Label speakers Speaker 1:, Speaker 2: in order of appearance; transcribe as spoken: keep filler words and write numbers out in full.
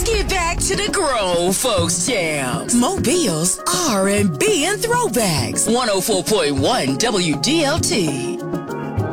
Speaker 1: get back to the grown folks jams. Mobile's R and B and throwbacks. one oh four point one W D L T.